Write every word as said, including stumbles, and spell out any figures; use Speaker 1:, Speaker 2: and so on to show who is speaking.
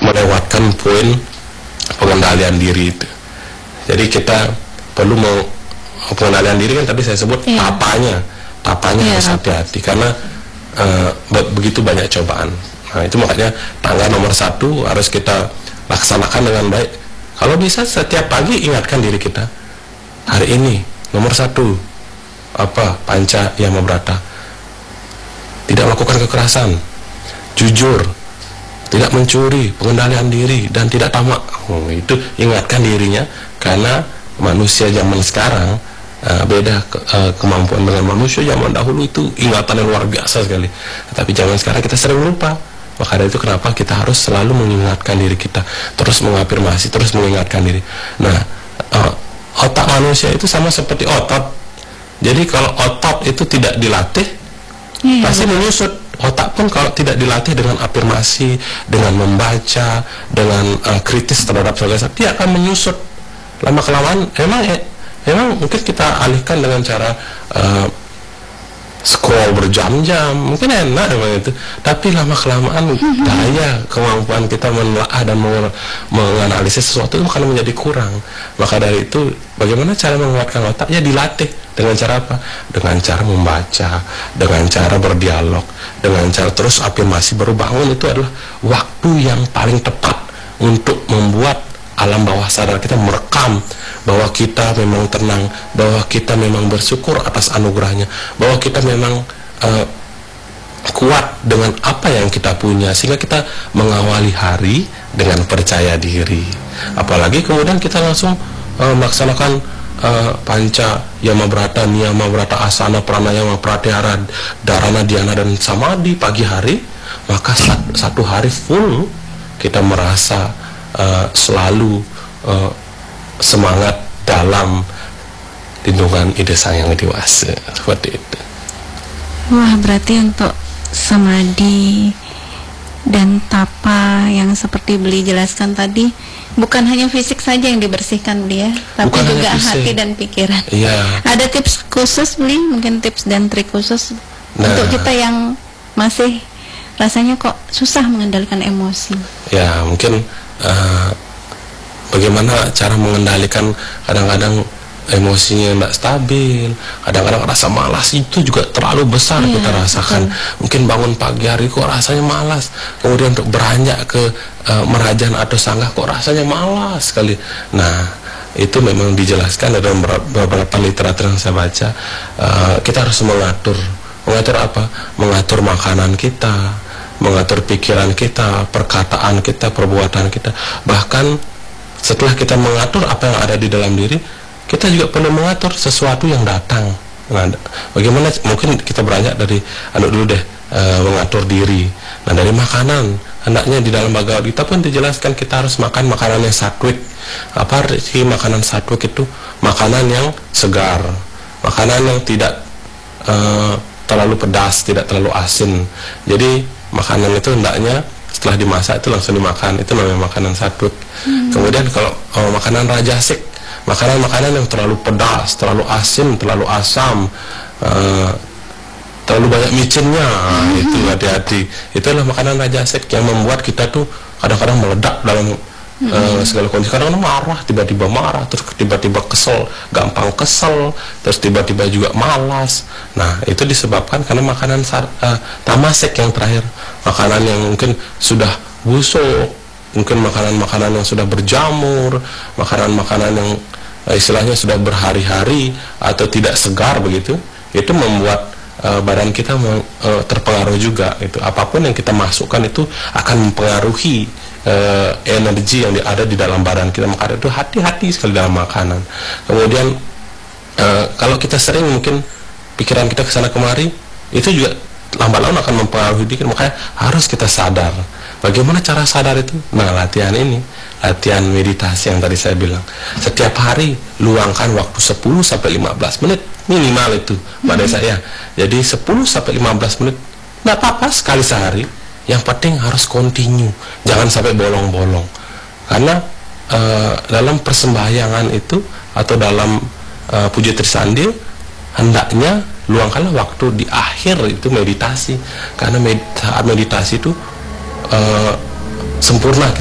Speaker 1: melewatkan poin pengendalian diri itu. Jadi kita perlu mau pengendalian diri kan tadi saya sebut yeah. tapanya, tapanya yeah. harus hati-hati karena uh, begitu banyak cobaan. Nah itu makanya tangga nomor satu harus kita laksanakan dengan baik. Kalau bisa setiap pagi ingatkan diri kita, hari ini nomor satu apa panca yama brata, tidak melakukan kekerasan, jujur, tidak mencuri, pengendalian diri, dan tidak tamak. Oh, itu ingatkan dirinya, karena manusia zaman sekarang uh, beda ke, uh, kemampuan dengan manusia zaman dahulu itu ingatannya luar biasa sekali. Tapi zaman sekarang kita sering lupa. Maka dari itu kenapa kita harus selalu mengingatkan diri kita, terus mengafirmasi, terus mengingatkan diri. Nah, uh, otak manusia itu sama seperti otot. Jadi kalau otot itu tidak dilatih, iya, pasti menyusut. Otak pun kalau tidak dilatih dengan afirmasi, dengan membaca, dengan uh, kritis terhadap segala sesuatu, dia akan menyusut. Lama kelamaan, emang eh, emang mungkin kita alihkan dengan cara uh, scroll berjam-jam, mungkin enak memang itu. Tapi lama kelamaan daya kemampuan kita menelaah dan menganalisis sesuatu itu akan menjadi kurang. Maka dari itu, bagaimana cara menguatkan otak? Ya dilatih. Dengan cara apa? Dengan cara membaca, dengan cara berdialog, dengan cara terus afirmasi baru bangun. Itu adalah waktu yang paling tepat untuk membuat alam bawah sadar kita merekam bahwa kita memang tenang, bahwa kita memang bersyukur atas anugerahnya, bahwa kita memang uh, kuat dengan apa yang kita punya, sehingga kita mengawali hari dengan percaya diri. Apalagi kemudian kita langsung uh, melaksanakan Uh, panca yama brata, niyama brata, asana, pranayama, pratyahara, dharana, dhyana, dan samadhi pagi hari, maka sat, satu hari full kita merasa uh, selalu uh, semangat dalam lindungan ide sang yang dewasa. Seperti itu.
Speaker 2: Wah, berarti untuk samadhi dan tapa yang seperti beli jelaskan tadi, bukan hanya fisik saja yang dibersihkan dia, tapi bukan juga hati dan pikiran.
Speaker 1: Iya.
Speaker 2: Ada tips khusus beli, mungkin tips dan trik khusus nah, untuk kita yang masih rasanya kok susah mengendalikan emosi.
Speaker 1: Ya, mungkin uh, bagaimana cara mengendalikan kadang-kadang emosinya tidak stabil, kadang-kadang rasa malas itu juga terlalu besar yeah, kita rasakan. Betul. Mungkin bangun pagi hari kok rasanya malas, kemudian untuk beranjak ke uh, merajan atau sanggah kok rasanya malas sekali. Nah, itu memang dijelaskan dalam beberapa literatur yang saya baca. Uh, kita harus mengatur, mengatur apa? Mengatur makanan kita, mengatur pikiran kita, perkataan kita, perbuatan kita. Bahkan setelah kita mengatur apa yang ada di dalam diri, kita juga perlu mengatur sesuatu yang datang. Nah, bagaimana mungkin kita beranjak dari anu dulu deh, e, mengatur diri. Nah, dari makanan, hendaknya di dalam Bhagavad Gita pun dijelaskan kita harus makan makanan yang satwik. Apa arti makanan satwik itu? Makanan yang segar, makanan yang tidak e, terlalu pedas, tidak terlalu asin. Jadi makanan itu hendaknya setelah dimasak itu langsung dimakan. Itu namanya makanan satwik. Hmm. Kemudian kalau oh, makanan rajasik, makanan-makanan yang terlalu pedas, terlalu asin, terlalu asam, uh, terlalu banyak micinnya, mm-hmm. itu hati-hati. Itulah makanan rajasik yang membuat kita tuh kadang-kadang meledak dalam mm-hmm. uh, segala kondisi. Kadang-kadang marah, tiba-tiba marah, terus tiba-tiba kesel, gampang kesel, terus tiba-tiba juga malas. Nah, itu disebabkan karena makanan uh, tamasek yang terakhir, makanan yang mungkin sudah busuk, mungkin makanan-makanan yang sudah berjamur, makanan-makanan yang istilahnya sudah berhari-hari atau tidak segar begitu, itu membuat uh, badan kita uh, terpengaruh juga. Itu apapun yang kita masukkan itu akan mempengaruhi uh, energi yang ada di dalam badan kita. Maka itu hati-hati sekali dalam makanan. Kemudian uh, kalau kita sering mungkin pikiran kita kesana kemari, itu juga lambat laun akan mempengaruhi diri. Makanya harus kita sadar. Bagaimana cara sadar itu? Nah, latihan ini, latihan meditasi yang tadi saya bilang. Setiap hari luangkan waktu sepuluh sampai lima belas menit minimal itu pada mm-hmm. saya. Jadi sepuluh sampai lima belas menit, nggak apa-apa sekali sehari. Yang penting harus continue, jangan sampai bolong-bolong. Karena uh, dalam persembahyangan itu atau dalam uh, puja trisandi, hendaknya luangkanlah waktu di akhir itu meditasi. Karena med- saat meditasi itu Uh, sempurna